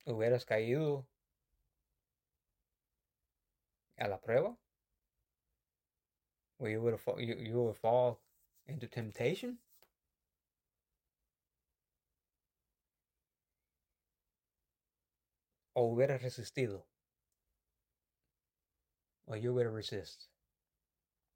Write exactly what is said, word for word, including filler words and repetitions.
hubieras caído a la prueba, where you would fall, you, you would fall into temptation, o hubieras resistido, or you would resist.